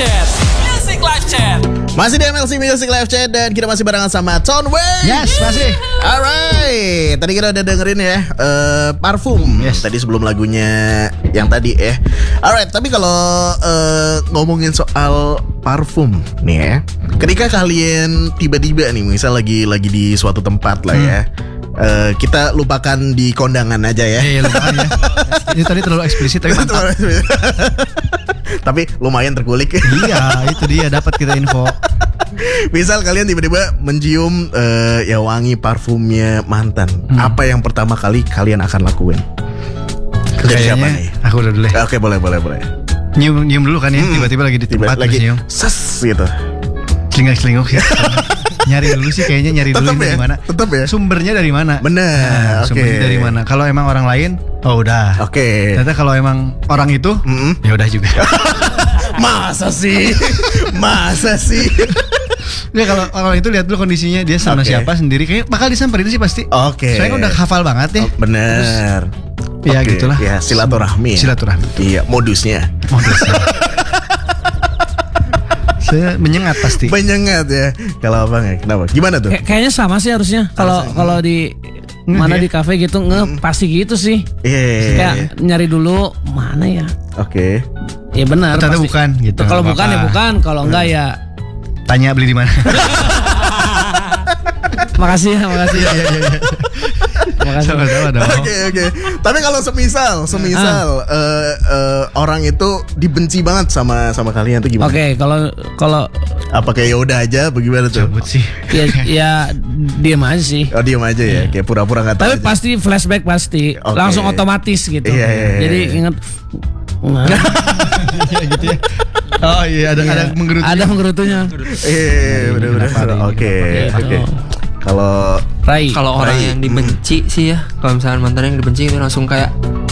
Chat. Music Live Chat. Masih di MLC Music Live Chat dan kita masih barengan sama Tonway. Yes, masih. Alright, tadi kita udah dengerin ya Parfum. Yes. Tadi sebelum lagunya yang tadi ya. Alright, tapi kalau ngomongin soal parfum nih ya, ketika kalian tiba-tiba nih misal lagi di suatu tempat lah ya, kita lupakan di kondangan aja ya. Iya, lupakan ya. Ini tadi terlalu eksplisit tapi mantap. Tapi lumayan terkulik. Iya, itu dia dapat kita info. Misal kalian tiba-tiba mencium ya wangi parfumnya mantan, apa yang pertama kali kalian akan lakuin? Dari siapa nih? Aku udah dulu ya. Oke, boleh. Nyium dulu kan ya, tiba-tiba lagi di tempat lagi nyium. ses gitu. Celingak-celinguk ya. Nyari dulu sih kayaknya dulu ini dari mana. Tetep ya. Sumbernya dari mana? Benar. Sumbernya dari mana? Kalau emang orang lain, oh udah. Oke. Ternyata kalau emang orang itu, ya udah juga. Masa sih? Ya kalau orang itu lihat dulu kondisinya dia sama siapa sendiri, kayak bakal disamperin sih pasti. Oke. Soalnya kan udah hafal banget ya. Bener. Ya gitulah. Ya silaturahmi. Silaturahmi. Iya, modusnya. Saya menyengat pasti. Menyengat ya. Kalau abang ya, kenapa? Gimana tuh? Kayaknya sama sih harusnya. Kalau di mana di kafe gitu pasti gitu sih. Kayak nyari dulu mana ya. Oke. Ya benar. Ternyata bukan gitu. Kalau bukan ya bukan, kalau enggak ya tanya beli di mana. makasih ya. Makasih. Sama-sama dong. Oke. Tapi kalau semisal orang itu dibenci banget sama kalian tuh gimana? Oke, kalau apa kayak ya udah aja bagaimana tuh? Cabut sih. ya diam aja sih. Oh, diam aja ya, kayak pura-pura enggak tahu. Tapi aja. pasti flashback pasti. Okay. Langsung otomatis gitu. Iya. Jadi ingat gitu ya. Oh iya ada menggerutunya. Ada menggerutunya. Bener. Oke. Kalau Rai. Kalau orang yang dibenci sih ya, kalau misalnya mantan yang dibenci itu langsung kayak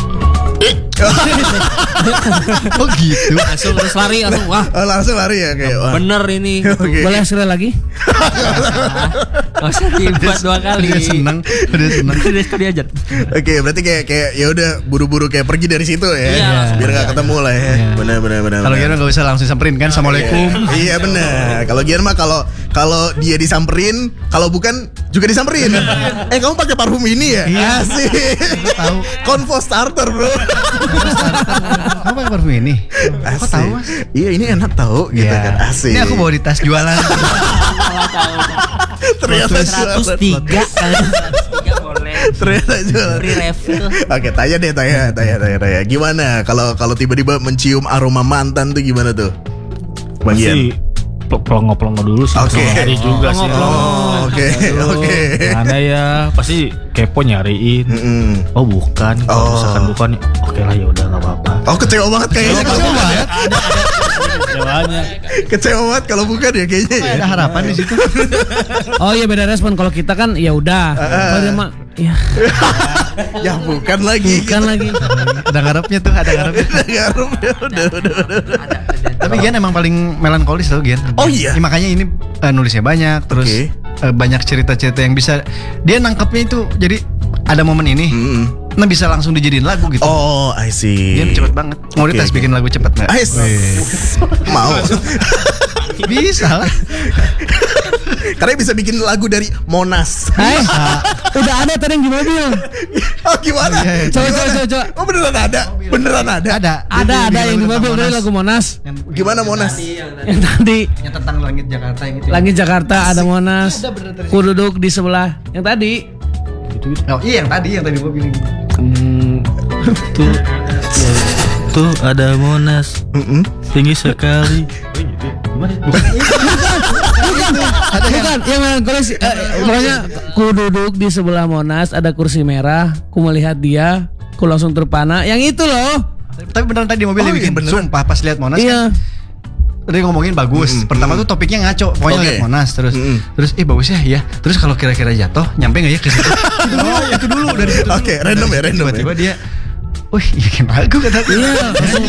oh gitu. langsung terus lari langsung wah. Langsung lari ya kayak wah. Bener ini. Okay. Boleh sekali lagi? Gak usah dibuat 2 kali. Udah seneng. Udah sekali aja. Oke, berarti kayak ya udah buru-buru kayak pergi dari situ ya. Iya. Biar enggak ketemu lah ya. Benar. Kalau Gian enggak usah langsung samperin kan. Assalamualaikum. Iya benar. Kalau Gian mah kalau dia disamperin, kalau bukan juga disamperin. Kamu pakai parfum ini ya? Iya. Asik. Tahu. Convo starter, bro. Kamu pakai parfum ini? Kok tahu, Mas? Iya, ini enak tahu gitu kan. Asik. Ini aku bawa di tas jualan. Ternyata jualan. 103 boleh. Ternyata jualan. Free refill. Oke, tanya. Gimana kalau tiba-tiba mencium aroma mantan tuh gimana tuh? Bagian. Pelongo-pelongo dulu sih. Oke. Nyari juga sih. Oke. Mana ya pasti kepo nyariin. Oh bukan. Kalau misalkan bukan, oke lah ya udah nggak apa-apa. Oh kecewa banget kayaknya. Kecewa banget kalau bukan ya kayaknya. Ya. Ada harapan di situ. Oh iya beda respon. Kalau kita kan ya udah. Kalau dia mah ya. Ya bukan lagi. Ada ngarepnya tuh, ada ngarepnya. Udah. Tapi Gian emang paling melankolis tau Gian. Oh iya? Ya, makanya ini nulisnya banyak. Terus banyak cerita-cerita yang bisa dia nangkepnya itu. Jadi ada momen ini nah bisa langsung dijadiin lagu gitu. Oh I see. Gian cepet banget. Mau dites bikin lagu cepet gak? Mau. Bisa lah. Karena bisa bikin lagu dari Monas. Udah ada tadi yang di mobil. Oh gimana? Coba. Oh beneran ada? Ada yang di mobil dari lagu Monas. Gimana Monas? Yang tadi. Yang tentang langit Jakarta yang itu. Langit Jakarta ada Monas. Ku duduk di sebelah. Yang tadi. Oh iya yang tadi gua bilang. Tuh ada Monas. Tinggi sekali. Bukan yang melankolis. Pokoknya ku duduk di sebelah Monas, ada kursi merah, ku melihat dia, ku langsung terpana. Yang itu loh. Tapi beneran tadi di mobil dia bikin. Sumpah pas lihat Monas kan. Tadi ngomongin bagus. Pertama tuh topiknya ngaco. Pokoknya lihat Monas terus bagus ya. Terus kalau kira-kira jatuh, nyampe enggak ya ke situ? Itu dulu dari situ. Oke, random ya. Tiba-tiba dia wih, bikin lagu kata. Iya,